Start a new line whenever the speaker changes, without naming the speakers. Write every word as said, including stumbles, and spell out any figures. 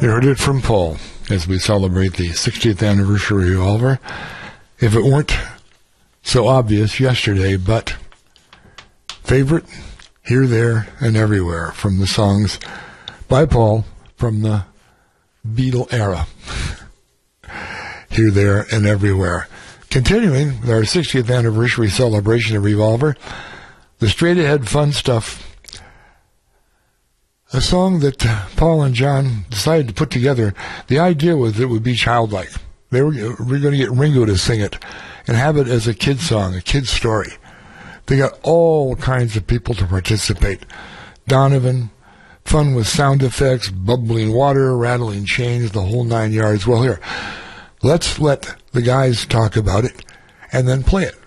You heard it from Paul as we celebrate the sixtieth anniversary of Revolver. If it weren't so obvious yesterday, but favorite, Here, There, and Everywhere from the songs by Paul from the Beatle era. Here, There, and Everywhere. Continuing with our sixtieth anniversary celebration of Revolver, the straight ahead fun stuff. A song that Paul and John decided to put together. The idea was it would be childlike. They were, we were going to get Ringo to sing it and have it as a kid's song, a kid's story. They got all kinds of people to participate. Donovan, fun with sound effects, bubbling water, rattling chains, the whole nine yards. Well, here, let's let the guys talk about it and then play it.